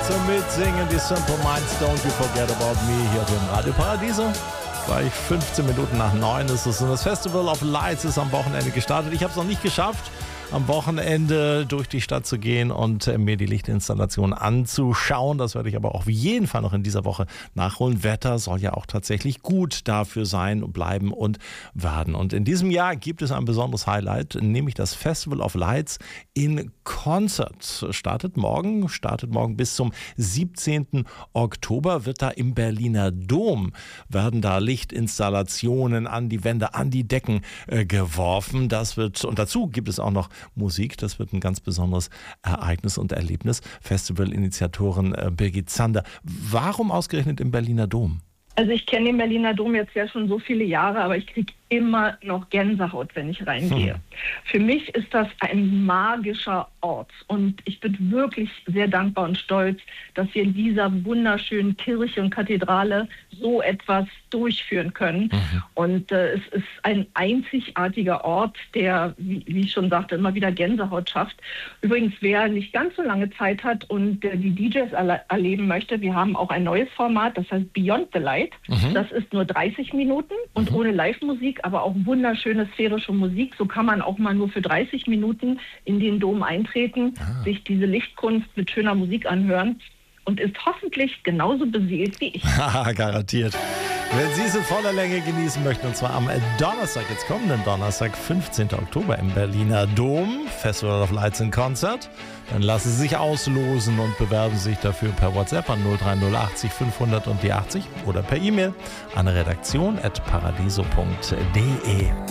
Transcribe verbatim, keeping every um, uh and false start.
zum Mitsingen, die Simple Minds, Don't You Forget About Me hier auf dem Radio Paradiso. Gleich fünfzehn Minuten nach neun ist es und das Festival of Lights ist am Wochenende gestartet. Ich habe es noch nicht geschafft, am Wochenende durch die Stadt zu gehen und äh, mir die Lichtinstallation anzuschauen. Das werde ich aber auch auf jeden Fall noch in dieser Woche nachholen. Wetter soll ja auch tatsächlich gut dafür sein und bleiben und werden. Und in diesem Jahr gibt es ein besonderes Highlight, nämlich das Festival of Lights in Concert. Startet morgen, startet morgen bis zum siebzehnten Oktober, wird da im Berliner Dom, werden da Lichtinstallationen an die Wände, an die Decken äh, geworfen. Das wird, und dazu gibt es auch noch Musik. Das wird ein ganz besonderes Ereignis und Erlebnis. Festivalinitiatorin äh, Birgit Zander. Warum ausgerechnet im Berliner Dom? Also ich kenne den Berliner Dom jetzt ja schon so viele Jahre, aber ich kriege immer noch Gänsehaut, wenn ich reingehe. Hm. Für mich ist das ein magischer Ort und ich bin wirklich sehr dankbar und stolz, dass wir in dieser wunderschönen Kirche und Kathedrale so etwas durchführen können. Mhm. Und äh, es ist ein einzigartiger Ort, der, wie, wie ich schon sagte, immer wieder Gänsehaut schafft. Übrigens, wer nicht ganz so lange Zeit hat und äh, die D Js erle- erleben möchte, wir haben auch ein neues Format, das heißt Beyond the Light. Mhm. Das ist nur dreißig Minuten und mhm. ohne Live-Musik, aber auch wunderschöne sphärische Musik. So kann man auch mal nur für dreißig Minuten in den Dom eintreten, ah. sich diese Lichtkunst mit schöner Musik anhören und ist hoffentlich genauso beseelt wie ich. Garantiert. Wenn Sie es in voller Länge genießen möchten, und zwar am Donnerstag, jetzt kommenden Donnerstag, fünfzehnten Oktober im Berliner Dom, Festival of Lights in Concert, dann lassen Sie sich auslosen und bewerben Sie sich dafür per WhatsApp an null drei null achtzig fünfhundert und die achtzig oder per E-Mail an redaktion at paradiso punkt de.